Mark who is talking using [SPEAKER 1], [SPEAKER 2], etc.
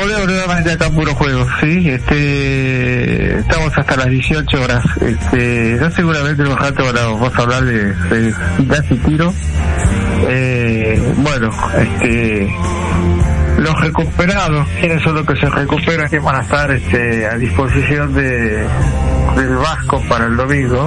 [SPEAKER 1] volvemos nuevamente acá a Puro Juego, ¿sí? Estamos hasta las 18 horas. Ya seguramente en un rato vamos a hablar de gas y tiro. Bueno, los recuperados, ¿quiénes son los que se recuperan? Que van a estar a disposición del Vasco para el domingo.